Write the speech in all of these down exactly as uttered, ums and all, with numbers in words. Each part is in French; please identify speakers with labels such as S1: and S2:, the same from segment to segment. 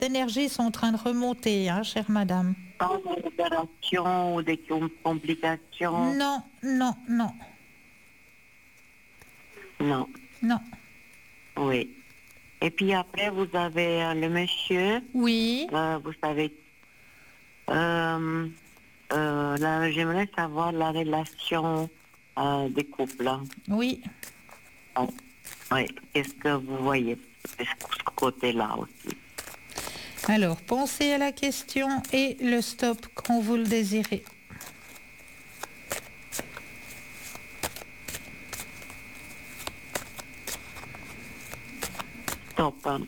S1: énergies sont en train de remonter, hein, chère madame.
S2: Pas d'opération ou des complications?
S1: Non, non, non,
S2: Non.
S1: non.
S2: Oui. Et puis après, vous avez euh, le monsieur,
S1: Oui,
S2: euh, vous savez, euh, euh, là, j'aimerais savoir la relation euh, des couples. Hein.
S1: oui.
S2: Ah, oui, qu'est-ce que vous voyez de ce côté-là aussi?
S1: Alors, pensez à la question et le stop quand vous le désirez.
S2: Stop. Hein.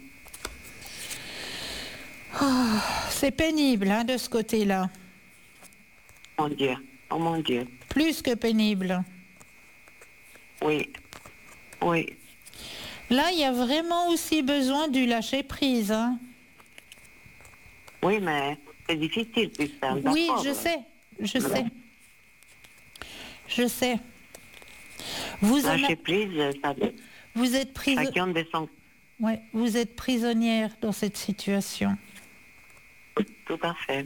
S1: Oh, c'est pénible, hein, de ce côté-là.
S2: Mon Dieu, oh mon Dieu.
S1: Plus que pénible.
S2: Oui, oui,
S1: Là, il y a vraiment aussi besoin du lâcher-prise, hein.
S2: oui, mais c'est difficile, putain,
S1: Oui,
S2: d'accord.
S1: je sais, je sais. Je sais. Vous, en a-
S2: Lâcher prise, ça veut
S1: vous êtes prise...
S2: chacun de son...
S1: ouais, vous êtes prisonnière dans cette situation.
S2: Tout à fait.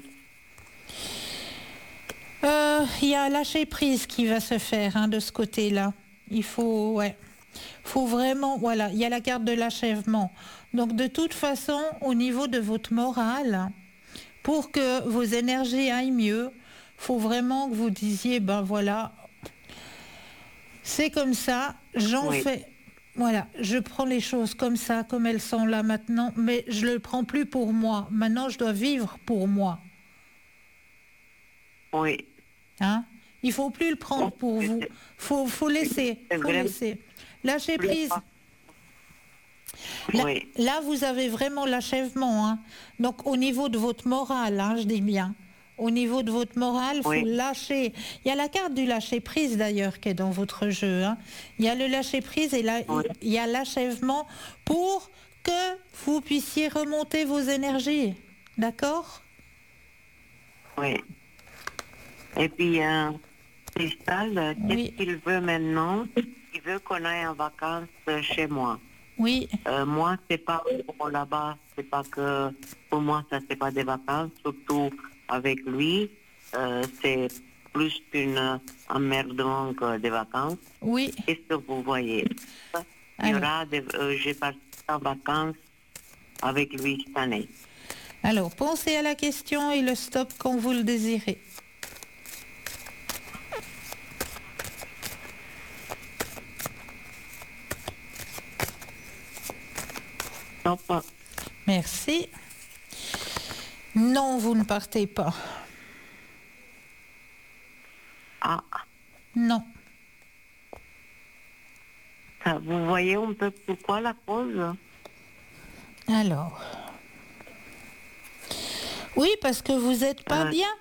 S1: Euh, Il y a un lâcher-prise qui va se faire, hein, de ce côté-là. Il faut, ouais, faut vraiment, voilà, il y a la carte de l'achèvement. Donc de toute façon, au niveau de votre morale, pour que vos énergies aillent mieux, faut vraiment que vous disiez, ben voilà, c'est comme ça, j'en
S2: Oui.
S1: fais, voilà, je prends les choses comme ça, comme elles sont là maintenant, mais je ne le prends plus pour moi. Maintenant, je dois vivre pour moi.
S2: Oui.
S1: Hein? Il faut plus le prendre pour vous. Faut, faut laisser,
S2: C'est
S1: faut
S2: vrai.
S1: laisser. Lâcher prise. Là,
S2: Oui.
S1: là, vous avez vraiment l'achèvement. Hein. Donc, au niveau de votre morale, hein, je dis bien, au niveau de votre morale, faut
S2: Oui.
S1: lâcher. Il y a la carte du lâcher prise d'ailleurs qui est dans votre jeu. Hein. Il y a le lâcher prise et là,
S2: Oui.
S1: il y a l'achèvement pour que vous puissiez remonter vos énergies. D'accord?
S2: Oui. Et puis, euh, Cristal,
S1: Oui.
S2: qu'est-ce qu'il veut maintenant? Il veut qu'on aille en vacances chez moi.
S1: Oui.
S2: Euh, moi, c'est pas pour là-bas, c'est pas que pour moi, ça c'est pas des vacances, surtout avec lui, euh, c'est plus qu'une emmerdement que des vacances.
S1: Oui.
S2: Qu'est-ce que vous voyez? Il y
S1: Alors.
S2: aura des, euh, j'ai parti en vacances avec lui cette année.
S1: Alors, pensez à la question et le stop quand vous le désirez.
S2: Stop.
S1: Merci. Non, vous ne partez pas.
S2: Ah,
S1: Non.
S2: ça, vous voyez un peu pourquoi la cause?
S1: Alors. Oui, parce que vous n'êtes pas
S2: Euh,
S1: bien.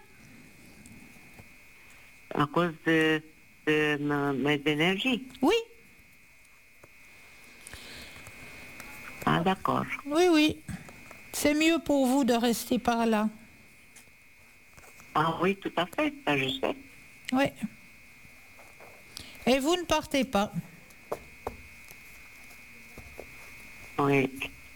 S2: À cause de, de ma- mes énergies.
S1: Oui,
S2: Ah, d'accord.
S1: oui, oui. C'est mieux pour vous de rester par là.
S2: Ah oui, tout à fait, ça je sais.
S1: Oui. Et vous ne partez pas.
S2: Oui.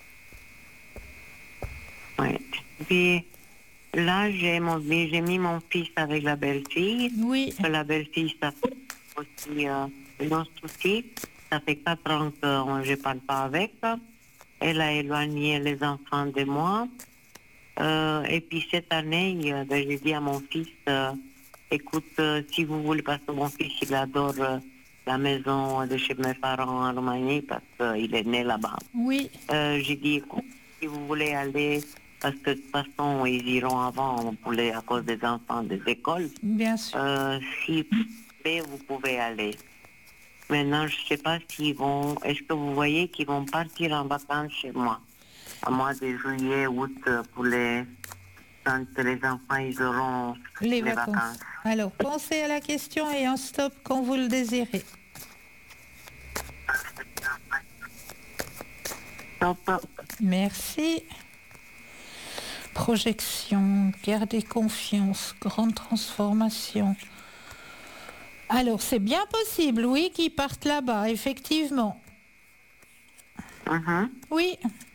S2: Oui. Puis là, j'ai mon, j'ai mis mon fils avec la belle-fille.
S1: Oui.
S2: Que la belle-fille, ça fait aussi euh, un autre souci. Ça fait quatre ans que je ne parle pas avec. Elle a éloigné les enfants de moi. Euh, et puis cette année, euh, ben, j'ai dit à mon fils, euh, écoute, euh, si vous voulez, parce que mon fils, il adore euh, la maison de chez mes parents en Roumanie, parce qu'il est né là-bas.
S1: Oui.
S2: Euh, j'ai dit, écoute, si vous voulez aller, parce que de toute façon, ils iront avant pour les, à cause des enfants des écoles.
S1: Bien sûr.
S2: Euh, si vous voulez, vous pouvez aller. Maintenant, je ne sais pas s'ils vont, est-ce que vous voyez qu'ils vont partir en vacances chez moi, à mois de juillet, août, pour les, quand les enfants, ils auront
S1: Les,
S2: les,
S1: vacances.
S2: vacances.
S1: Alors, pensez à la question et un stop quand vous le désirez.
S2: Stop.
S1: Merci. Projection, garder confiance, grande transformation. Alors, c'est bien possible, oui, qu'ils partent là-bas, effectivement.
S2: Mhm.
S1: Oui.